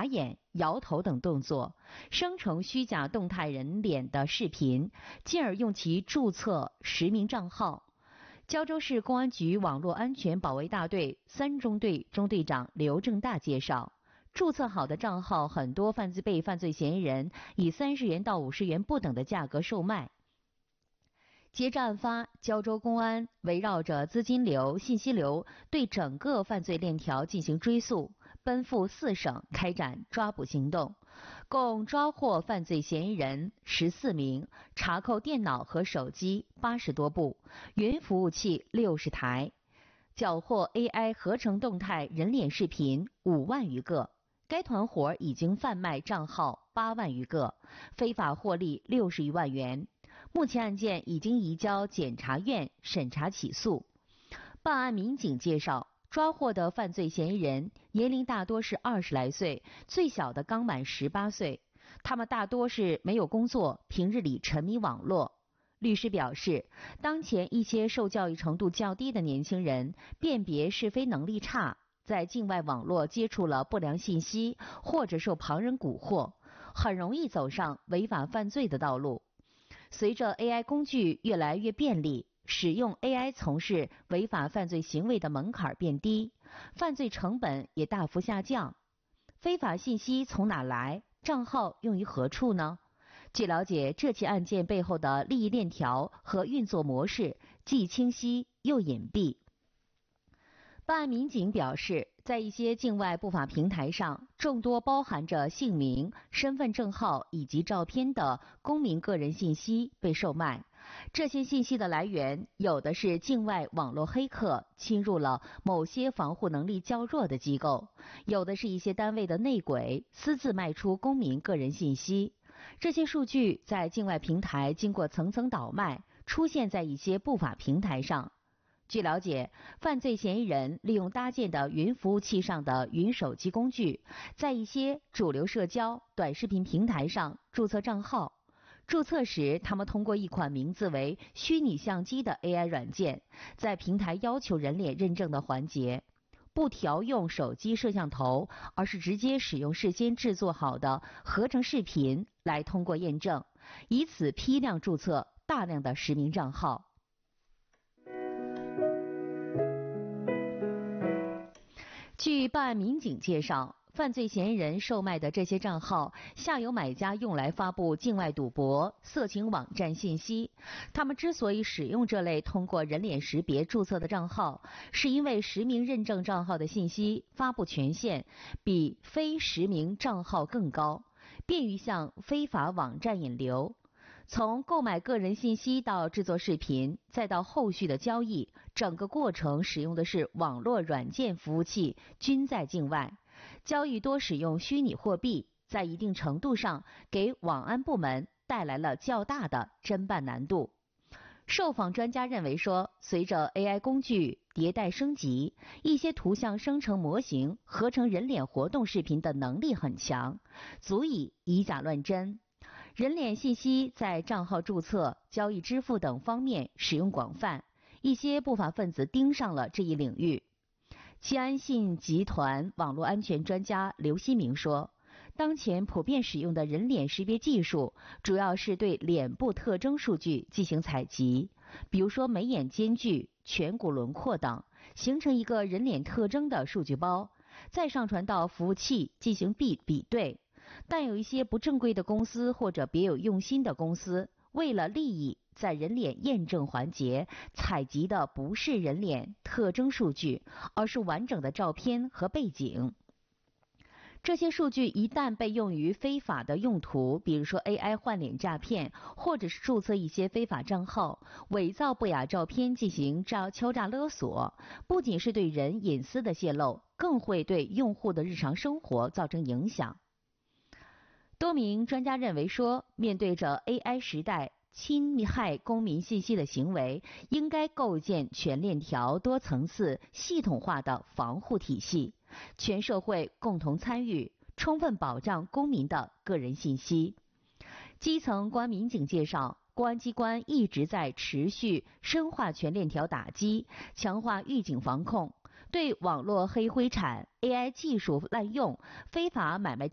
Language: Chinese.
眨眼、摇头等动作，生成虚假动态人脸的视频，进而用其注册实名账号。胶州市公安局网络安全保卫大队3中队中队长刘正大介绍，注册好的账号很多被犯罪嫌疑人以30元到50元不等的价格售卖。截至案发，胶州公安围绕着资金流、信息流，对整个犯罪链条进行追溯，奔赴4省开展抓捕行动，共抓获犯罪嫌疑人14名，查扣电脑和手机80多部，云服务器60台，缴获 AI 合成动态人脸视频5万余个。该团伙已经贩卖账号8万余个，非法获利60余万元。目前案件已经移交检察院审查起诉。办案民警介绍，抓获的犯罪嫌疑人年龄大多是20来岁，最小的刚满18岁。他们大多是没有工作，平日里沉迷网络。律师表示，当前一些受教育程度较低的年轻人辨别是非能力差，在境外网络接触了不良信息，或者受旁人蛊惑，很容易走上违法犯罪的道路。随着 AI 工具越来越便利，使用 AI 从事违法犯罪行为的门槛变低，犯罪成本也大幅下降。非法信息从哪来？账号用于何处呢？据了解，这起案件背后的利益链条和运作模式既清晰又隐蔽。办案民警表示，在一些境外不法平台上，众多包含着姓名、身份证号以及照片的公民个人信息被售卖。这些信息的来源，有的是境外网络黑客侵入了某些防护能力较弱的机构，有的是一些单位的内鬼私自卖出公民个人信息。这些数据在境外平台经过层层倒卖，出现在一些不法平台上。据了解，犯罪嫌疑人利用搭建的云服务器上的云手机工具，在一些主流社交、短视频平台上注册账号。注册时，他们通过一款名字为虚拟相机的 AI 软件，在平台要求人脸认证的环节，不调用手机摄像头，而是直接使用事先制作好的合成视频来通过验证，以此批量注册大量的实名账号。据办案民警介绍，犯罪嫌疑人售卖的这些账号下有买家用来发布境外赌博、色情网站信息。他们之所以使用这类通过人脸识别注册的账号，是因为实名认证账号的信息发布权限比非实名账号更高，便于向非法网站引流。从购买个人信息到制作视频，再到后续的交易，整个过程使用的是网络软件服务器，均在境外。交易多使用虚拟货币，在一定程度上给网安部门带来了较大的侦办难度。受访专家认为说，随着 AI 工具迭代升级，一些图像生成模型合成人脸活动视频的能力很强，足以以假乱真。人脸信息在账号注册、交易支付等方面使用广泛，一些不法分子盯上了这一领域。齐安信集团网络安全专家刘希明说，当前普遍使用的人脸识别技术主要是对脸部特征数据进行采集，比如说眉眼间距、颧骨轮廓等，形成一个人脸特征的数据包，再上传到服务器进行比对。但有一些不正规的公司或者别有用心的公司，为了利益，在人脸验证环节采集的不是人脸特征数据，而是完整的照片和背景。这些数据一旦被用于非法的用途，比如说 AI 换脸诈骗，或者是注册一些非法账号，伪造不雅照片进行敲诈勒索，不仅是对人隐私的泄露，更会对用户的日常生活造成影响。多名专家认为说，面对着 AI 时代侵害公民信息的行为，应该构建全链条、多层次、系统化的防护体系，全社会共同参与，充分保障公民的个人信息。基层公安民警介绍，公安机关一直在持续深化全链条打击，强化预警防控，对网络黑灰产、AI 技术滥用、非法买卖